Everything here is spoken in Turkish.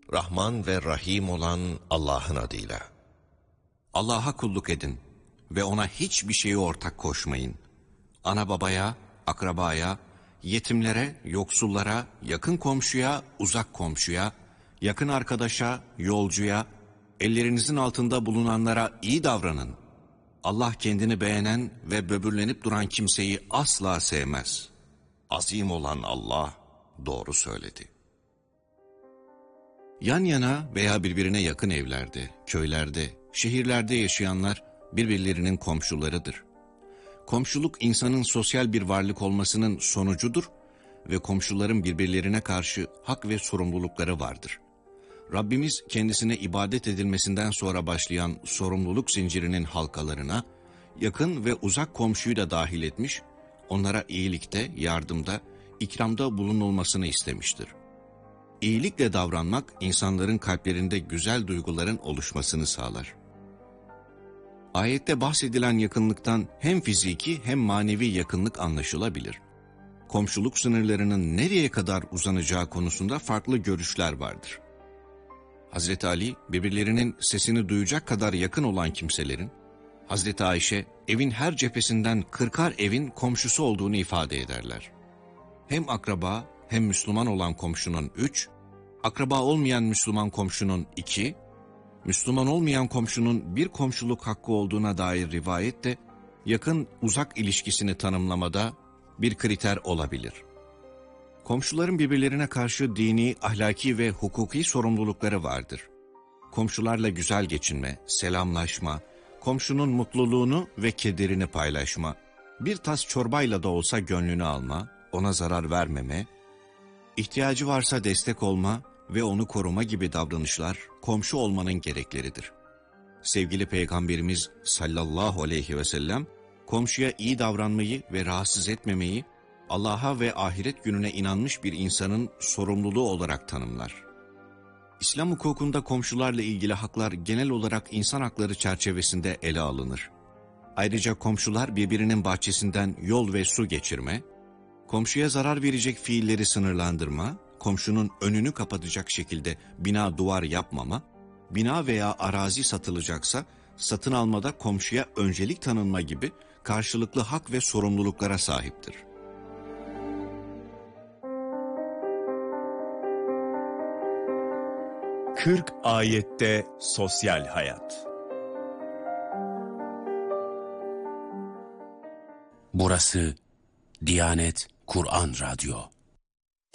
Rahman ve Rahim olan Allah'ın adıyla. Allah'a kulluk edin ve ona hiçbir şeyi ortak koşmayın. Ana babaya, akrabaya, yetimlere, yoksullara, yakın komşuya, uzak komşuya, yakın arkadaşa, yolcuya, ellerinizin altında bulunanlara iyi davranın. Allah kendini beğenen ve böbürlenip duran kimseyi asla sevmez. Azim olan Allah doğru söyledi. Yan yana veya birbirine yakın evlerde, köylerde, şehirlerde yaşayanlar birbirlerinin komşularıdır. Komşuluk insanın sosyal bir varlık olmasının sonucudur ve komşuların birbirlerine karşı hak ve sorumlulukları vardır. Rabbimiz kendisine ibadet edilmesinden sonra başlayan sorumluluk zincirinin halkalarına yakın ve uzak komşuyu da dahil etmiş, onlara iyilikte, yardımda, ikramda bulunulmasını istemiştir. İyilikle davranmak insanların kalplerinde güzel duyguların oluşmasını sağlar. Ayette bahsedilen yakınlıktan hem fiziki hem manevi yakınlık anlaşılabilir. Komşuluk sınırlarının nereye kadar uzanacağı konusunda farklı görüşler vardır. Hazreti Ali, birbirlerinin sesini duyacak kadar yakın olan kimselerin, Hazreti Ayşe, evin her cephesinden 40'ar evin komşusu olduğunu ifade ederler. Hem akraba hem Müslüman olan komşunun 3, akraba olmayan Müslüman komşunun 2, Müslüman olmayan komşunun bir komşuluk hakkı olduğuna dair rivayet de yakın uzak ilişkisini tanımlamada bir kriter olabilir. Komşuların birbirlerine karşı dini, ahlaki ve hukuki sorumlulukları vardır. Komşularla güzel geçinme, selamlaşma, komşunun mutluluğunu ve kederini paylaşma, bir tas çorbayla da olsa gönlünü alma, ona zarar vermeme, ihtiyacı varsa destek olma ve onu koruma gibi davranışlar komşu olmanın gerekleridir. Sevgili Peygamberimiz sallallahu aleyhi ve sellem, komşuya iyi davranmayı ve rahatsız etmemeyi, Allah'a ve ahiret gününe inanmış bir insanın sorumluluğu olarak tanımlar. İslam hukukunda komşularla ilgili haklar genel olarak insan hakları çerçevesinde ele alınır. Ayrıca komşular birbirinin bahçesinden yol ve su geçirme, komşuya zarar verecek fiilleri sınırlandırma, komşunun önünü kapatacak şekilde bina duvar yapmama, bina veya arazi satılacaksa satın almada komşuya öncelik tanınma gibi karşılıklı hak ve sorumluluklara sahiptir. Kırk ayette sosyal hayat. Burası Diyanet Kur'an Radyo.